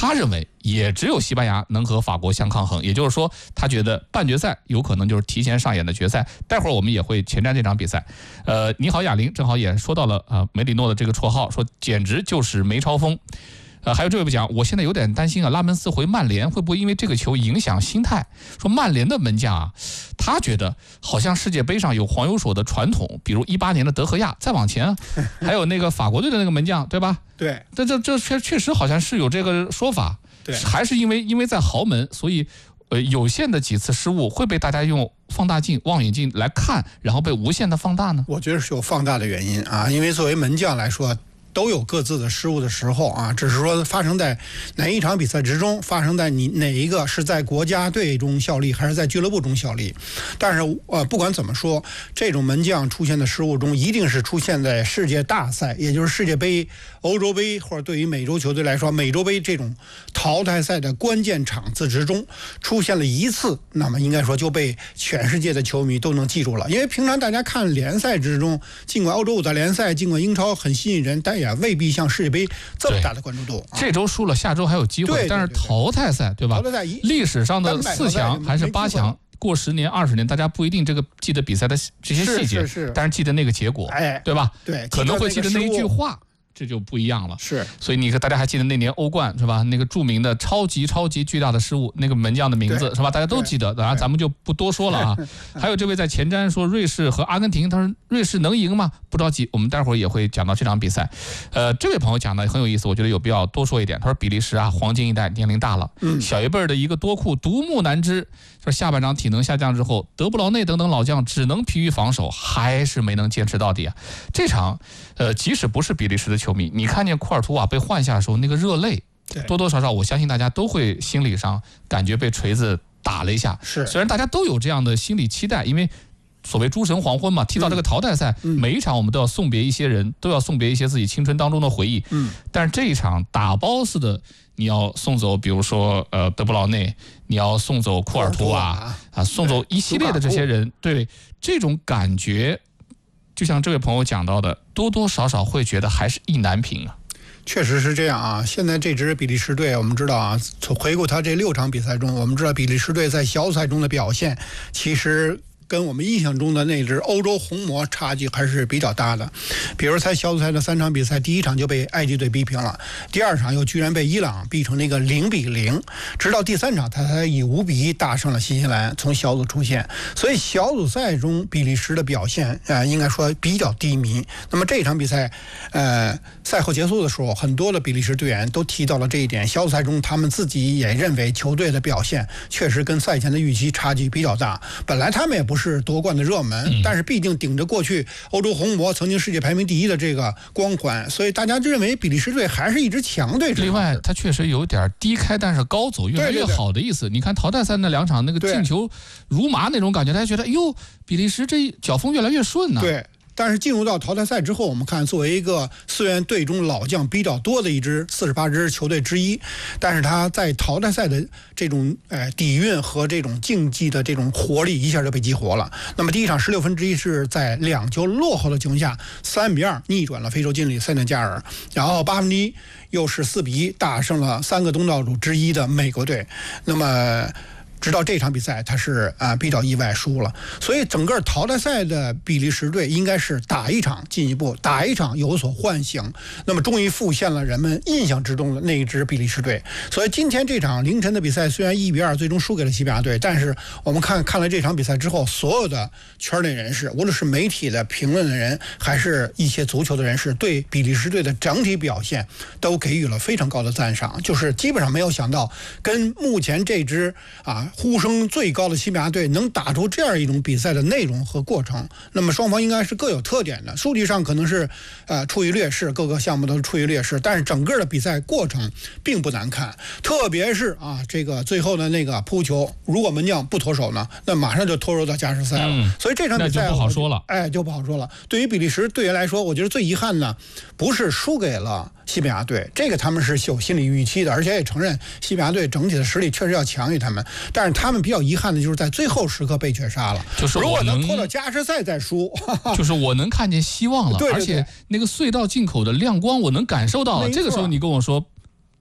他认为也只有西班牙能和法国相抗衡，也就是说，他觉得半决赛有可能就是提前上演的决赛。待会儿我们也会前瞻这场比赛。你好，哑铃，正好也说到了梅里诺的这个绰号，说简直就是梅超风。还有这位不讲，我现在有点担心啊，拉门斯回曼联会不会因为这个球影响心态？说曼联的门将啊，他觉得好像世界杯上有黄油手的传统，比如18年的德赫亚，再往前还有那个法国队的那个门将，对吧？ 对， 这确实好像是有这个说法。 对， 还是因为在豪门，所以有限的几次失误会被大家用放大镜、望远镜来看，然后被无限的放大呢？ 我觉得是有放大的原因啊，因为作为门将来说，都有各自的失误的时候啊，只是说发生在哪一场比赛之中，发生在你哪一个是在国家队中效力，还是在俱乐部中效力。但是不管怎么说，这种门将出现的失误中，一定是出现在世界大赛，也就是世界杯、欧洲杯，或者对于美洲球队来说，美洲杯这种淘汰赛的关键场次之中出现了一次，那么应该说就被全世界的球迷都能记住了。因为平常大家看联赛之中，尽管欧洲五大联赛、尽管英超很吸引人，但也未必像世界杯这么大的关注度。 这周输了，下周还有机会。但是淘汰赛，对吧？ 淘汰赛历史上的4强还是8强，过10年、20年，大家不一定这个记得比赛的这些细节，但是记得那个结果，对吧？ 对， 可能会记得那一句话。这就不一样了， 是， 所以你看，大家还记得那年欧冠是吧？那个著名的超级巨大的失误，那个门将的名字是吧？大家都记得，当然咱们就不多说了啊。还有这位在前瞻说瑞士和阿根廷，他说瑞士能赢吗？不着急，我们待会儿也会讲到这场比赛。这位朋友讲的很有意思，我觉得有必要多说一点。他说比利时啊，黄金一代年龄大了，小一辈的一个多库独木难支。说下半场体能下降之后，德布劳内等等老将只能疲于防守，还是没能坚持到底啊。这场即使不是比利时的球迷，你看见库尔图瓦被换下的时候那个热泪，多多少少我相信大家都会心理上感觉被锤子打了一下。 是， 虽然大家都有这样的心理期待，因为所谓诸神黄昏嘛，提到这个淘汰赛，每一场我们都要送别一些人，都要送别一些自己青春当中的回忆。但是这一场打包似的，你要送走，比如说德布劳内，你要送走库尔图瓦啊，送走一系列的这些人，对这种感觉，就像这位朋友讲到的，多多少少会觉得还是意难平啊。 确实是这样啊！现在这支比利时队，我们知道啊，回顾他这6场比赛中，我们知道比利时队在小组赛中的表现，其实跟我们印象中的那支欧洲红魔差距还是比较大的。比如在小组赛的3场比赛，第1场就被埃及队逼平了，第2场又居然被伊朗逼成那个0-0，直到第3场他才以5-1大胜了新西兰，从小组出线。所以小组赛中比利时的表现应该说比较低迷。那么这场比赛赛后结束的时候，很多的比利时队员都提到了这一点。小组赛中他们自己也认为球队的表现确实跟赛前的预期差距比较大，本来他们也不是夺冠的热门，但是毕竟顶着过去欧洲红魔曾经世界排名第1的这个光环，所以大家认为比利时队还是一支强队。 另外他确实有点低开但是高走，越来越好的意思。你看淘汰赛那2场那个进球如麻那种感觉，大家觉得哟，比利时这脚风越来越顺呢。 对，但是进入到淘汰赛之后，我们看作为一个虽然队中老将比较多的一支48支球队之一，但是他在淘汰赛的这种底蕴和这种竞技的这种活力一下就被激活了。那么第1场16分之一是在2球落后的情况下3-2逆转了非洲劲旅塞内加尔，然后8分之一又是4-1大胜了3个东道主之一的美国队。那么直到这场比赛他是比较意外输了，所以整个淘汰赛的比利时队应该是打一场进一步，打一场有所唤醒，那么终于复现了人们印象之中的那一支比利时队。所以今天这场凌晨的比赛虽然1-2最终输给了西班牙队，但是我们看了这场比赛之后，所有的圈内人士，无论是媒体的评论的人还是一些足球的人士，对比利时队的整体表现都给予了非常高的赞赏，就是基本上没有想到跟目前这支呼声最高的西班牙队能打出这样一种比赛的内容和过程。那么双方应该是各有特点的，数据上可能是处于劣势，各个项目都是处于劣势，但是整个的比赛过程并不难看。特别是这个最后的那个扑球，如果门将不脱手呢，那马上就拖入到加时赛了。所以这场比赛那就不好说了， 就不好说了。对于比利时队员来说，我觉得最遗憾呢，不是输给了西班牙队，这个他们是有心理预期的，而且也承认西班牙队整体的实力确实要强于他们，但是他们比较遗憾的就是在最后时刻被绝杀了。 就是如果能拖到加时赛再输， 就是我能看见希望了， 对， 而且那个隧道进口的亮光我能感受到了。这个时候你跟我说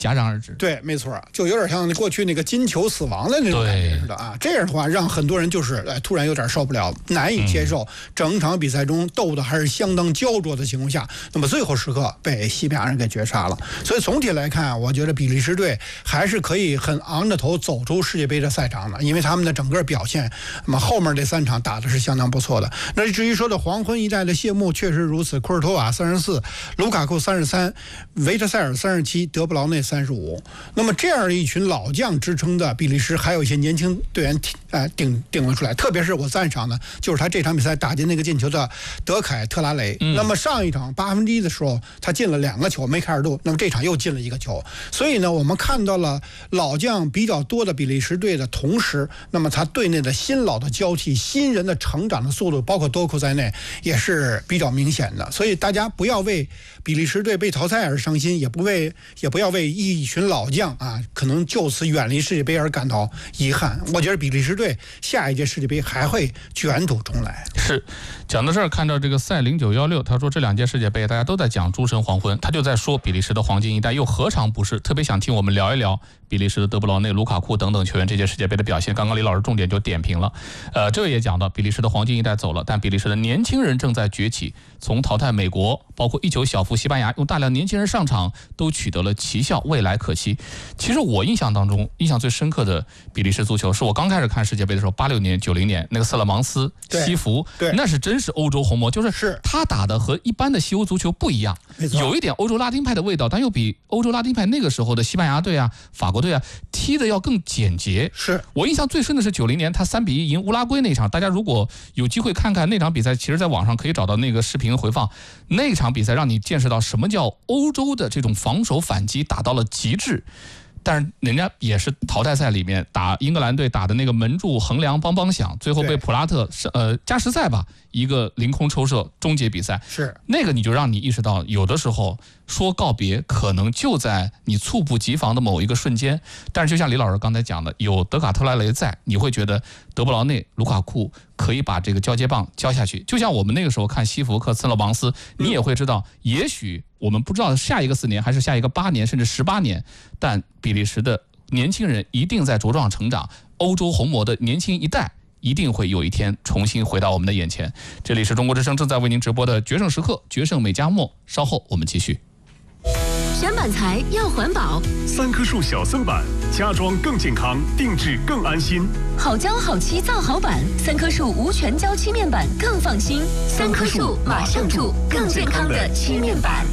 戛然而止。 对，没错，就有点像过去那个金球死亡的那种感觉似的啊。这样的话，让很多人就是突然有点受不了，难以接受。整场比赛中斗的还是相当焦灼的情况下，那么最后时刻被西班牙人给绝杀了。所以总体来看，我觉得比利时队还是可以很昂着头走出世界杯的赛场的，因为他们的整个表现，那么后面这3场打的是相当不错的。那至于说的黄昏一代的谢幕，确实如此，库尔托瓦34，卢卡库33，维特塞尔37，德布劳内35。那么这样一群老将支撑的比利时，还有一些年轻队员顶了出来。特别是我赞赏的，就是他这场比赛打进那个进球的德凯特拉雷。那么上一场1/8的时候，他进了2个球，梅开二度。那么这场又进了1个球。所以呢，我们看到了老将比较多的比利时队的同时，那么他队内的新老的交替、新人的成长的速度，包括多库在内，也是比较明显的。所以大家不要为比利时队被淘汰而伤心，也不要为一群老将可能就此远离世界杯而感到遗憾。我觉得比利时队下一届世界杯还会卷土重来。 是，讲到这儿，看到这个赛0916，他说这2届世界杯大家都在讲诸神黄昏，他就在说比利时的黄金一代又何尝不是？特别想听我们聊一聊比利时的德布劳内、卢卡库等等球员这届世界杯的表现。刚刚李老师重点就点评了，这个也讲到比利时的黄金一代走了，但比利时的年轻人正在崛起，从淘汰美国，包括1-9小负西班牙，用大量年轻人上场都取得了奇效，未来可期。其实我印象当中，印象最深刻的比利时足球，是我刚开始看世界杯的时候，86年、90年那个瑟勒芒斯、西服，那是真是欧洲红魔，就是他打的和一般的西欧足球不一样，有一点欧洲拉丁派的味道，但又比欧洲拉丁派那个时候的西班牙队啊、法国队啊踢的要更简洁。 是我印象最深的是90年他3-1赢乌拉圭那场，大家如果有机会看看那场比赛，其实在网上可以找到那个视频回放。那场比赛让你见识到什么叫欧洲的这种防守反击打到了极致。但是人家也是淘汰赛里面打英格兰队打的那个门柱横梁梆梆响，最后被普拉特加时赛吧一个凌空抽射终结比赛。 是那个你就让你意识到，有的时候说告别可能就在你猝不及防的某一个瞬间。但是就像李老师刚才讲的，有德卡特拉雷在，你会觉得德布劳内、卢卡库可以把这个交接棒交下去。就像我们那个时候看西福克、森勒芒斯，你也会知道，也许我们不知道下一个4年还是下一个8年甚至18年，但比利时的年轻人一定在茁壮成长，欧洲红魔的年轻一代一定会有一天重新回到我们的眼前。这里是中国之声正在为您直播的决胜时刻，决胜美加墨，稍后我们继续。 选板材要环保 ，3棵树小僧板，家装更健康，定制更安心。 好胶好漆造好板，3棵树无全胶漆面板更放心。3棵树马上住更健康的漆面板。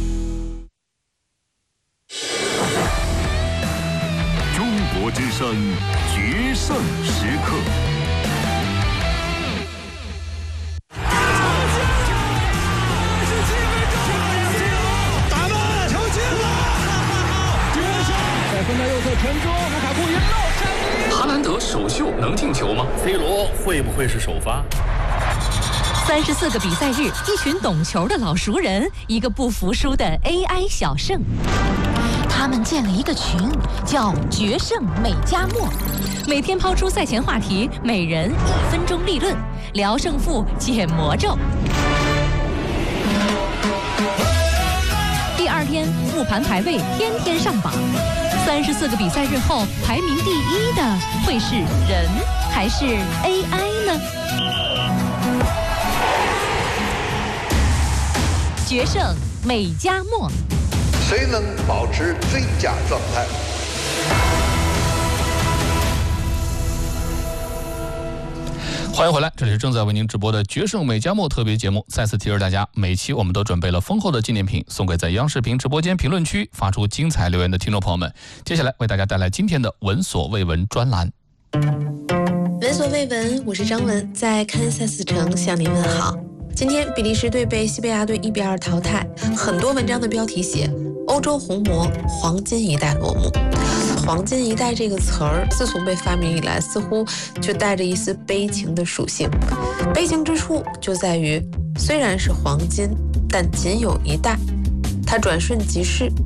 中国之声决胜时刻。 分在右侧传中，卢卡库一漏哈兰德首秀能进球吗 ？C 罗会不会是首发 ？34个比赛日，一群懂球的老熟人，一个不服输的 AI 小胜。他们建了一个群，叫“决胜美加墨”，每天抛出赛前话题，每人1分钟立论，聊胜负，解魔咒。第2天复盘排位，天天上榜。34个比赛日后，排名第1的会是人还是 AI 呢？决胜美加墨， 谁能保持最佳状态？ 欢迎回来，这里是正在为您直播的决胜美加墨特别节目。再次提示大家，每期我们都准备了丰厚的纪念品，送给在央视频直播间评论区发出精彩留言的听众朋友们。接下来为大家带来今天的闻所未闻专栏。 闻所未闻，我是张文，在堪萨斯城向您问好。今天比利时队被西班牙队1-2淘汰，很多文章的标题写欧洲红魔黄金一代落幕。黄金一代这个词儿自从被发明以来，似乎就带着一丝悲情的属性。悲情之处就在于，虽然是黄金，但仅有一代，它转瞬即逝，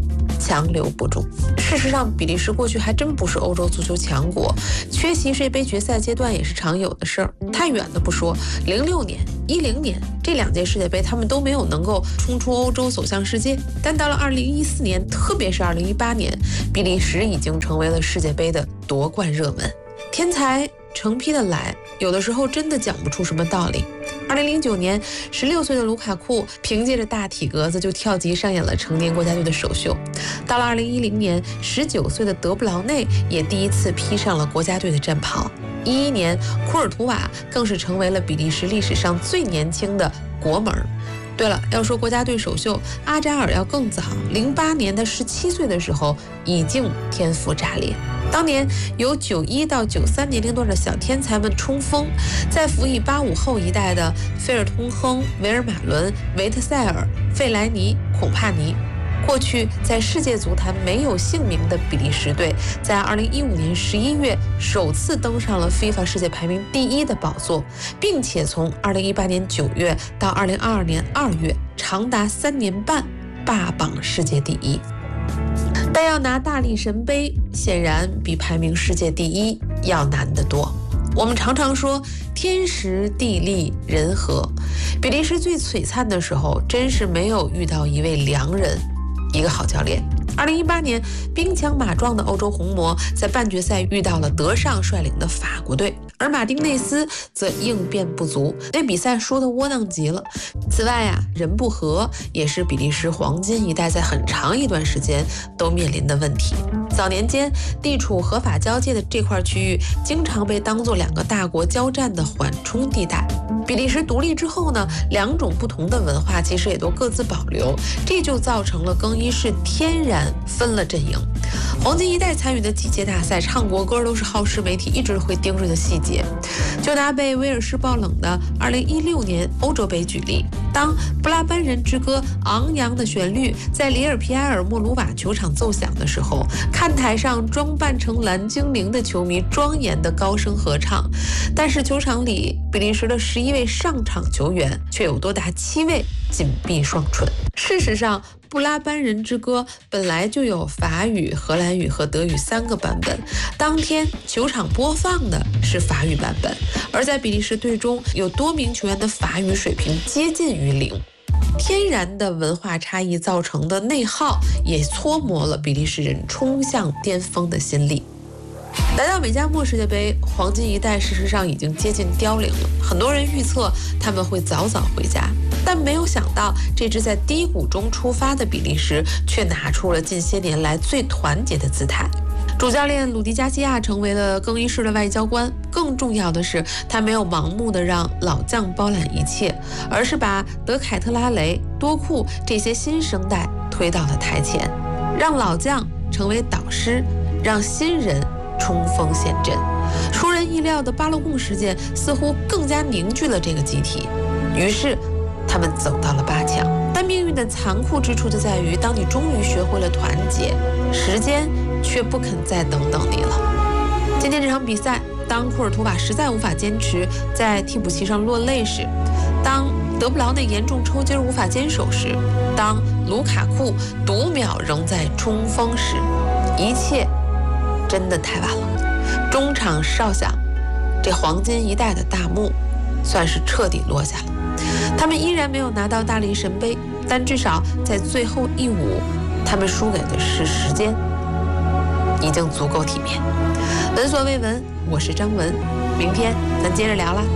强留不住。事实上，比利时过去还真不是欧洲足球强国，缺席世界杯决赛阶段也是常有的事儿。太远的不说，06年、10年这2届世界杯，他们都没有能够冲出欧洲走向世界。但到了2014年，特别是2018年，比利时已经成为了世界杯的夺冠热门。天才成批的来，有的时候真的讲不出什么道理。2009年，16岁的卢卡库凭借着大体格子就跳级上演了成年国家队的首秀。到了2010年，19岁的德布劳内也第一次披上了国家队的战袍。11年，库尔图瓦更是成为了比利时历史上最年轻的国门。对了，要说国家队首秀，阿扎尔要更早，08年他17岁的时候已经天赋炸裂。当年由91到93年龄段的小天才们冲锋，在辅以85后一代的菲尔通亨、维尔马伦、维特塞尔、费莱尼、孔帕尼。过去在世界足坛没有姓名的比利时队，在2015年11月首次登上了 FIFA 世界排名第1的宝座，并且从2018年9月到2022年2月，长达3年半霸榜世界第1。但要拿大力神杯，显然比排名世界第1要难得多。我们常常说天时地利人和，比利时最璀璨的时候，真是没有遇到一位良人，一个好教练。2018年，兵强马壮的欧洲红魔在半决赛遇到了德尚率领的法国队，而马丁内斯则应变不足，那比赛输得窝囊极了。此外呀，人不和也是比利时黄金一代在很长一段时间都面临的问题。早年间，地处合法交界的这块区域，经常被当作2个大国交战的缓冲地带。比利时独立之后呢，2种不同的文化其实也都各自保留，这就造成了更衣室天然分了阵营。黄金一代参与的几届大赛，唱国歌都是好事媒体一直会盯着的细节。就拿被威尔士爆冷的2016年欧洲杯举例，当布拉班人之歌昂扬的旋律在里尔皮埃尔莫卢瓦球场奏响的时候，看台上装扮成蓝精灵的球迷庄严的高声合唱，但是球场里比利时的11位上场球员却有多达7位紧闭双唇。事实上，布拉班人之歌本来就有法语、荷兰语和德语3个版本，当天球场播放的是法语版本，而在比利时队中有多名球员的法语水平接近于0。天然的文化差异造成的内耗，也搓磨了比利时人冲向巅峰的心力。来到美加墨世界杯，黄金一代事实上已经接近凋零了，很多人预测他们会早早回家，但没有想到这支在低谷中出发的比利时却拿出了近些年来最团结的姿态。主教练鲁迪加西亚成为了更衣室的外交官，更重要的是他没有盲目的让老将包揽一切，而是把德凯特拉雷、多库这些新生代推到了台前，让老将成为导师，让新人冲锋陷阵。出人意料的巴洛贡事件似乎更加凝聚了这个集体，于是他们走到了8强。但命运的残酷之处就在于，当你终于学会了团结，时间却不肯再等等你了。今天这场比赛，当库尔图瓦实在无法坚持在替补席上落泪时，当德布劳内严重抽筋无法坚守时，当卢卡库读秒仍在冲锋时，一切真的太晚了。中场哨响，这黄金一代的大幕算是彻底落下了。他们依然没有拿到大力神杯，但至少在最后一舞，他们输给的是时间，已经足够体面。闻所未闻，我是张文，明天咱接着聊啦。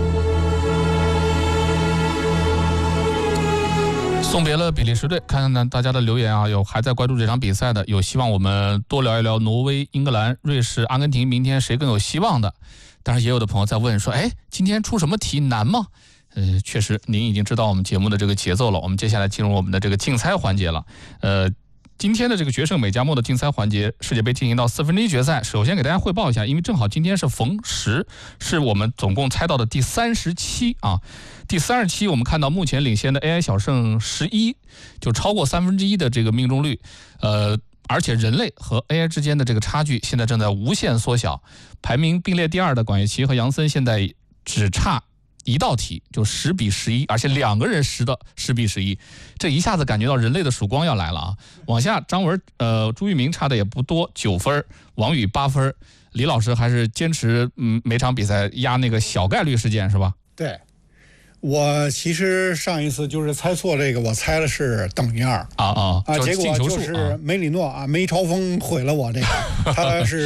送别了比利时队，看看大家的留言啊，有还在关注这场比赛的，有希望我们多聊一聊挪威、英格兰、瑞士、阿根廷，明天谁更有希望的。当然也有的朋友在问说，今天出什么题难吗？确实您已经知道我们节目的这个节奏了，我们接下来进入我们的这个竞猜环节了。今天的这个决胜美加墨的竞猜环节，世界杯进行到1/4决赛。首先给大家汇报一下，因为正好今天是逢10，是我们总共猜到的第37啊。第37，我们看到目前领先的 AI 小胜11，就超过1/3的这个命中率。而且人类和 AI 之间的这个差距现在正在无限缩小。排名并列第2的管乐琪和杨森现在只差一道题就10比11，而且2个人10比11，这一下子感觉到人类的曙光要来了啊！往下，张文朱玉明差的也不多，9分，王宇8分，李老师还是坚持每场比赛压那个小概率事件是吧？ 对。我其实上一次就是猜错这个，我猜的是等于2 啊， 结果就是梅里诺梅超风毁了我这个，他是